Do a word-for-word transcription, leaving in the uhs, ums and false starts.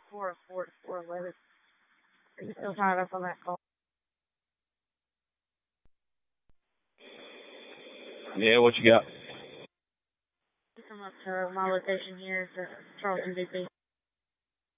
four oh four to four eleven. Are you still tied up on that call? Yeah, what you got? Come up to my location here is uh, Charles M V P.